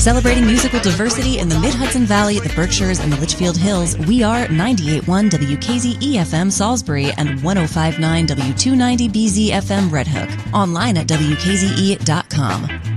Celebrating musical diversity in the Mid-Hudson Valley, the Berkshires, and the Litchfield Hills, we are 98.1 WKZE-FM Salisbury and 105.9 W290BZ-FM Red Hook. Online at WKZE.com.